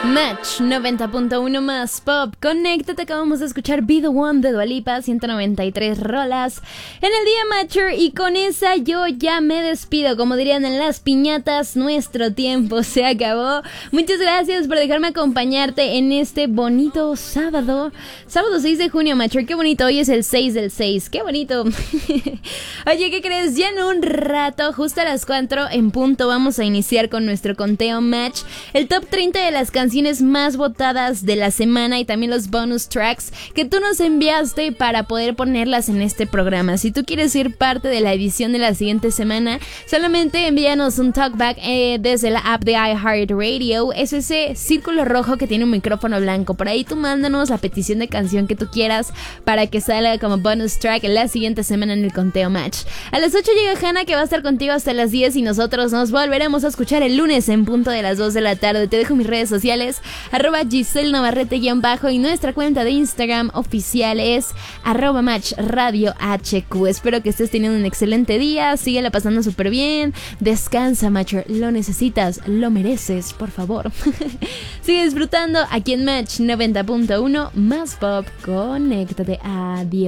Match 90.1 más pop. Conéctate, acabamos de escuchar Be The One de Dua Lipa, 193 rolas en el día Matcher, y con esa yo ya me despido. Como dirían en las piñatas, nuestro tiempo se acabó. Muchas gracias por dejarme acompañarte en este bonito sábado 6 de junio, Matcher. Qué bonito, hoy es el 6 del 6, qué bonito. Oye, ¿qué crees? Ya en un rato, justo a las 4 en punto, vamos a iniciar con nuestro conteo Match, el top 30 de las canciones más votadas de la semana y también los bonus tracks que tú nos enviaste para poder ponerlas en este programa. Si tú quieres ser parte de la edición de la siguiente semana, solamente envíanos un talkback desde la app de iHeartRadio. Es ese círculo rojo que tiene un micrófono blanco. Por ahí tú mándanos la petición de canción que tú quieras para que salga como bonus track la siguiente semana en el conteo Match. A las 8 llega Hanna, que va a estar contigo hasta las 10, y nosotros nos volveremos a escuchar el lunes en punto de las 2 de la tarde. Te dejo mis redes sociales, @GiselleNavarrete_ y nuestra cuenta de Instagram oficial es @MatchRadioHQ. Espero que estés teniendo un excelente día, síguela pasando súper bien, descansa, Matcher, lo necesitas, lo mereces, por favor. Sigue disfrutando aquí en Match 90.1 más pop, conéctate, adiós.